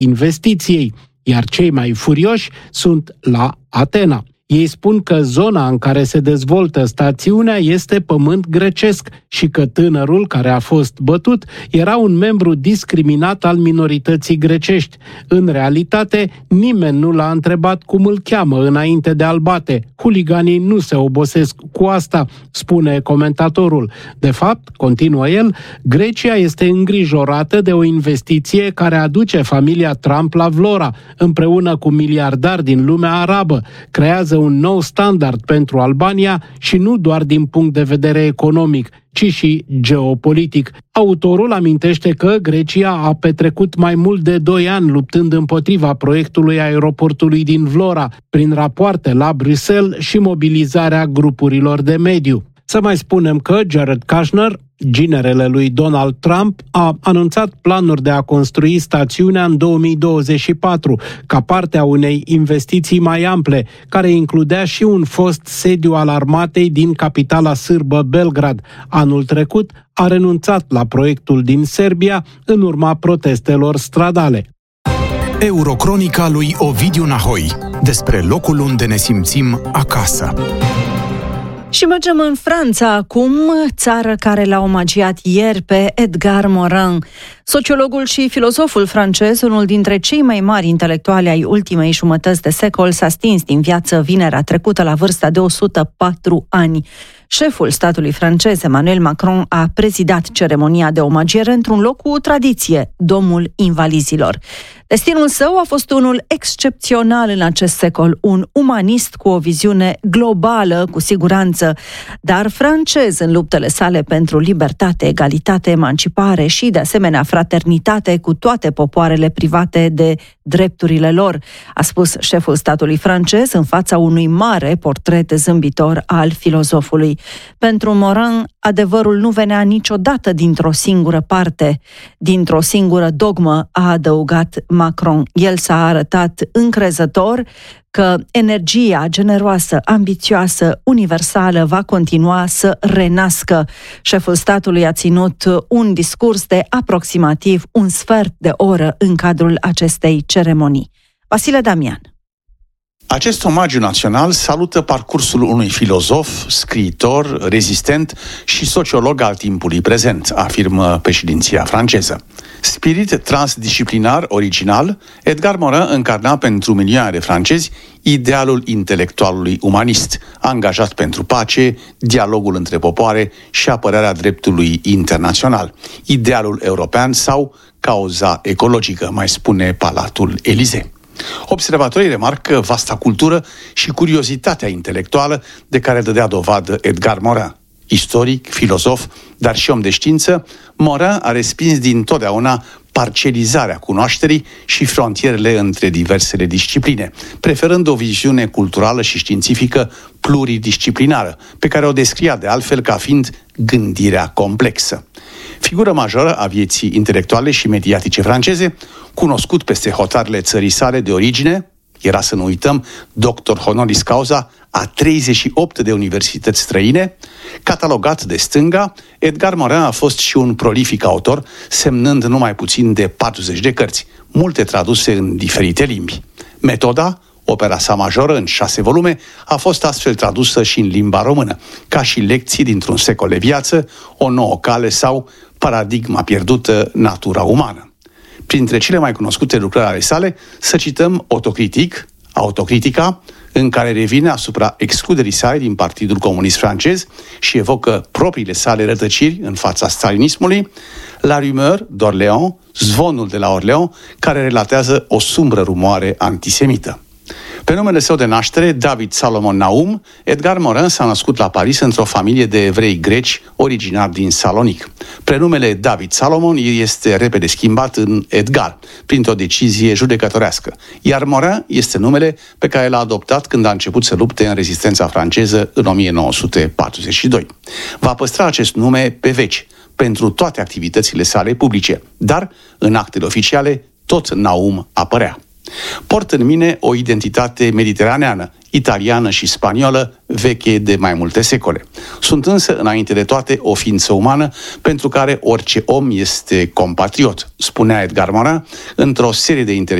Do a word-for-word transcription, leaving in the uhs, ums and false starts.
investiției, iar cei mai furioși sunt la Atena. Ei spun că zona în care se dezvoltă stațiunea este pământ grecesc și că tânărul care a fost bătut era un membru discriminat al minorității grecești. În realitate, nimeni nu l-a întrebat cum îl cheamă înainte de a-l bate. Huliganii nu se obosesc cu asta, spune comentatorul. De fapt, continuă el, Grecia este îngrijorată de o investiție care aduce familia Trump la Vlora, împreună cu miliardari din lumea arabă. Creează un nou standard pentru Albania și nu doar din punct de vedere economic, ci și geopolitic. Autorul amintește că Grecia a petrecut mai mult de doi ani luptând împotriva proiectului aeroportului din Vlora, prin rapoarte la Bruxelles și mobilizarea grupurilor de mediu. Să mai spunem că Jared Kushner, ginerele lui Donald Trump, a anunțat planuri de a construi stațiunea în două mii douăzeci și patru, ca parte a unei investiții mai ample, care includea și un fost sediu al armatei din capitala sârbă Belgrad. Anul trecut a renunțat la proiectul din Serbia în urma protestelor stradale. Eurocronica lui Ovidiu Nahoi, despre locul unde ne simțim acasă. Și mergem în Franța acum, țară care l-a omagiat ieri pe Edgar Morin. Sociologul și filozoful francez, unul dintre cei mai mari intelectuali ai ultimei jumătăți de secol, s-a stins din viață vinerea trecută la vârsta de o sută patru ani. Șeful statului francez, Emmanuel Macron, a prezidat ceremonia de omagiere într-un loc cu tradiție, Domul Invalizilor. Destinul său a fost unul excepțional în acest secol, un umanist cu o viziune globală, cu siguranță, dar francez în luptele sale pentru libertate, egalitate, emancipare și, de asemenea, fraternitate cu toate popoarele private de drepturile lor, a spus șeful statului francez în fața unui mare portret zâmbitor al filozofului. Pentru Morin, adevărul nu venea niciodată dintr-o singură parte, dintr-o singură dogmă, a adăugat Macron. El s-a arătat încrezător că energia generoasă, ambițioasă, universală va continua să renască. Șeful statului a ținut un discurs de aproximativ un sfert de oră în cadrul acestei ceremonii. Vasile Damian. Acest omagiu național salută parcursul unui filozof, scriitor, rezistent și sociolog al timpului prezent, afirmă președinția franceză. Spirit transdisciplinar original, Edgar Morin încarna pentru milioane de francezi idealul intelectualului umanist, angajat pentru pace, dialogul între popoare și apărarea dreptului internațional, idealul european sau cauza ecologică, mai spune Palatul Elisee. Observatorii remarcă vasta cultură și curiozitatea intelectuală de care dădea dovadă Edgar Morin. Istoric, filozof, dar și om de știință, Morin a respins dintotdeauna parcelizarea cunoașterii și frontierele între diversele discipline, preferând o viziune culturală și științifică pluridisciplinară, pe care o descria de altfel ca fiind gândirea complexă. Figură majoră a vieții intelectuale și mediatice franceze, cunoscut peste hotarele țării sale de origine, era, să nu uităm, doctor honoris causa a treizeci și opt de universități străine, catalogat de stânga, Edgar Morin a fost și un prolific autor, semnând numai puțin de patruzeci de cărți, multe traduse în diferite limbi. Metoda, opera sa majoră în șase volume, a fost astfel tradusă și în limba română, ca și Lecții dintr-un secol de viață, O nouă cale sau Paradigma pierdută, natura umană. Printre cele mai cunoscute lucrări ale sale, să cităm Autocritic, Autocritica, în care revine asupra excluderii sale din Partidul Comunist francez și evocă propriile sale rătăciri în fața stalinismului, La Rumeur d'Orléans, Zvonul de la Orléans, care relatează o sumbră rumoare antisemită. Pe numele său de naștere, David Salomon Naum, Edgar Morin s-a născut la Paris într-o familie de evrei greci originari din Salonic. Prenumele David Salomon este repede schimbat în Edgar, printr-o decizie judecătorească, iar Morin este numele pe care l-a adoptat când a început să lupte în rezistența franceză în o mie nouă sute patruzeci și doi. Va păstra acest nume pe veci, pentru toate activitățile sale publice, dar în actele oficiale tot Naum apărea. Port în mine o identitate mediteraneană, italiană și spaniolă, veche de mai multe secole. Sunt însă, înainte de toate, o ființă umană pentru care orice om este compatriot, spunea Edgar Morin într-o serie de interviuri